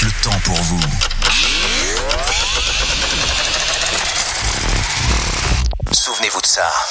avec le temps pour vous. Souvenez-vous de ça.